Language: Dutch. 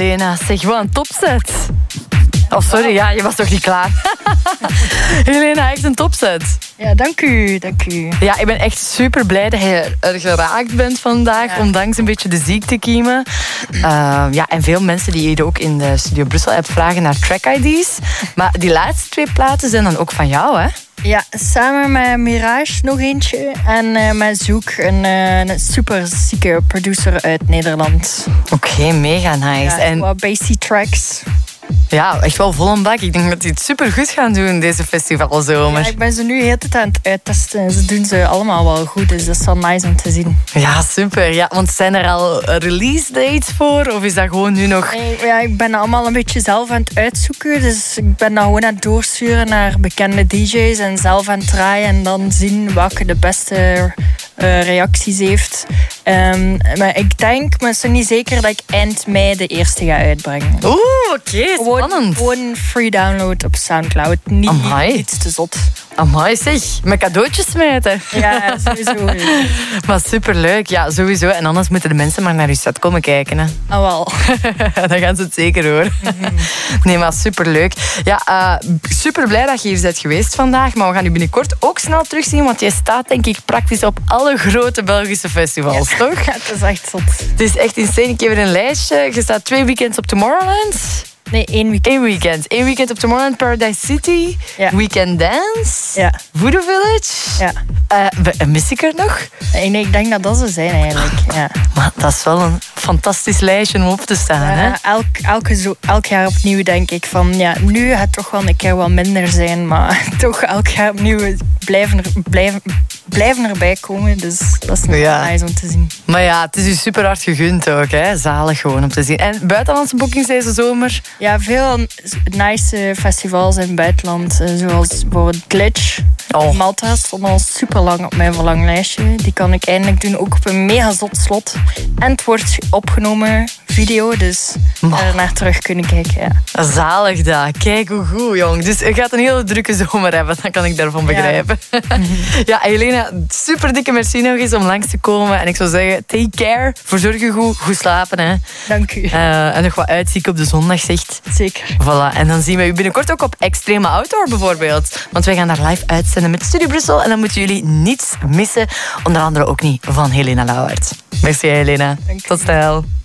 Helena. Zeg, wat een topset. Oh, sorry, ja, je was toch niet klaar? Helena, echt een topset. Ja, dank u. Ja, ik ben echt super blij dat je er geraakt bent vandaag, ondanks een beetje de ziektekiemen. Ja, en veel mensen die hier ook in de Studio Brussel hebben vragen naar track ID's. Maar die laatste 2 platen zijn dan ook van jou, hè? Ja, samen met Mirage nog eentje. En met Zoek, een super zieke producer uit Nederland. Oké, mega nice. Ja, en wat bassy tracks. Ja, echt wel vol een bak. Ik denk dat die het super goed gaan doen deze festivalzomer. Ja, ik ben ze nu heel de tijd aan het uittesten. En ze doen ze allemaal wel goed, dus dat is wel nice om te zien. Ja, super. Ja, want zijn er al release dates voor? Of is dat gewoon nu nog... Ja, ik ben allemaal een beetje zelf aan het uitzoeken. Dus ik ben dat gewoon aan het doorsturen naar bekende DJ's. En zelf aan het draaien en dan zien welke de beste reacties heeft. Maar ik denk, maar het is niet zeker dat ik eind mei de eerste ga uitbrengen. Oeh, oké, spannend. Gewoon free download op Soundcloud. Niet iets te zot. Amai, zeg. Met cadeautjes smijten. Ja, sowieso. Maar superleuk. Ja, sowieso. En anders moeten de mensen maar naar je set komen kijken. Hè. Ah, wel. Dan gaan ze het zeker horen. Nee, maar superleuk. Ja, super blij dat je hier bent geweest vandaag. Maar we gaan je binnenkort ook snel terugzien. Want je staat denk ik praktisch op alle grote Belgische festivals, toch? Ja, het is echt zot. Het is echt insane. Ik heb er een lijstje. Je staat 2 weekends op Tomorrowland. Nee, 1 weekend. 1 weekend. 1 weekend op Tomorrowland, Paradise City. Ja. Weekend Dance. Ja. Voodoo Village. Ja. Mis ik er nog? Nee, ik denk dat dat ze zijn eigenlijk. Ja. Maar dat is wel een fantastisch lijstje om op te staan. Hè? Elk jaar opnieuw denk ik van... Ja, nu gaat het toch wel een keer wat minder zijn. Maar toch elk jaar opnieuw blijven erbij komen. Dus dat is nice om te zien. Maar ja, het is u super hard gegund ook. Hè? Zalig gewoon om te zien. En buitenlandse boekings deze zomer? Ja, veel nice festivals in het buitenland. Zoals bijvoorbeeld Glitch. Malta stond al super lang op mijn verlanglijstje. Die kan ik eindelijk doen, ook op een mega zot slot. En het wordt opgenomen, video, dus er naar terug kunnen kijken. Ja. Zalig dat. Kijk hoe goed, jong. Dus je gaat een hele drukke zomer hebben, dat kan ik daarvan begrijpen. Ja, Helena, super dikke merci nog eens om langs te komen. En ik zou zeggen, take care. Verzorg je goed slapen. Hè. Dank u. En nog wat uitzieken op de zondag, zegt. Zeker. Voilà. En dan zien we u binnenkort ook op Extreme Outdoor bijvoorbeeld. Want wij gaan daar live uitzenden met Studio Brussel. En dan moeten jullie niets missen. Onder andere ook niet van Helena Lauwaerts. Merci Helena. Dank u. Tot snel.